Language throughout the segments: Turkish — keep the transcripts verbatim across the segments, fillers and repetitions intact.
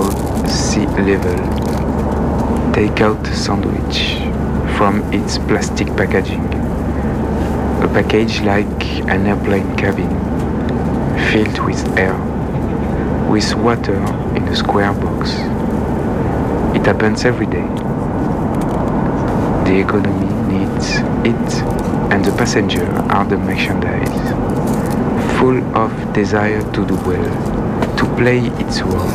below sea level. Take out a sandwich from its plastic packaging. A package like an airplane cabin, filled with air, with water in a square box. It happens every day. The economy needs it, and the passenger are the merchandise, full of desire to do well, to play its role,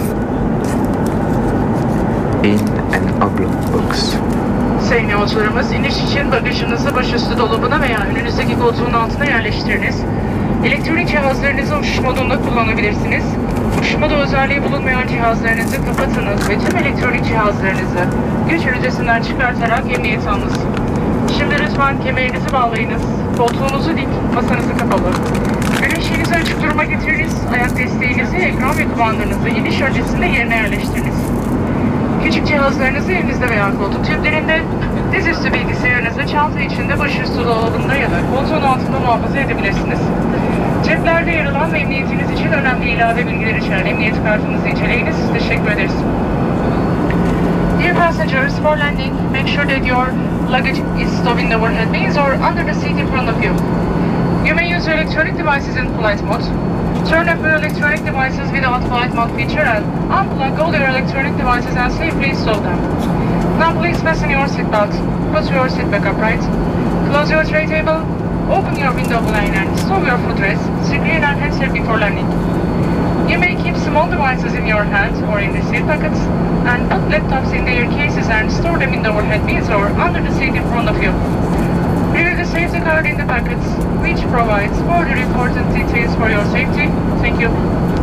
in an oblong box. Sayın yolcularımız, iniş için bagajınızı başüstü dolabına veya önünüzdeki koltuğun altına yerleştiriniz. Elektronik cihazlarınızı uçuş modunda kullanabilirsiniz. Uçuş modu özelliği bulunmayan cihazlarınızı kapatınız ve tüm elektronik cihazlarınızı güç ünitesinden çıkartarak emniyete alınız. Şimdi lütfen kemerinizi bağlayınız, koltuğunuzu dik, masanızı kapalı. Güneşinizi açık duruma getiriniz, ayak desteğinizi, ekran ve kumandanızı iniş öncesinde yerine yerleştiriniz. Küçük cihazlarınızı elinizde veya koltuk tüplerinde, dizüstü bilgisayarınızı çanta içinde, başüstü dolabında ya da koltuğun altında muhafaza edebilirsiniz. Ceplerde yer alan ve emniyetiniz için önemli ilave bilgiler içeren emniyet kartınızı inceleyiniz. Teşekkür ederiz. Dear passengers, for landing, make sure that your luggage is stowed in the overhead bins or under the seat in front of you. You may use your electronic devices in flight mode. Turn off your electronic devices without flight mode feature and unplug all your electronic devices and safely stow them. Now please fasten your seatbelt, put your seat back upright, close your tray table, open your window blind and stow your footrest, screen and handset before landing. You may keep small devices in your hand or in the seat pockets and put laptops in their cases and store them in the overhead bins or under the seat in front of you. Read the safety card in the packets, which provides further important details for your safety. Thank you.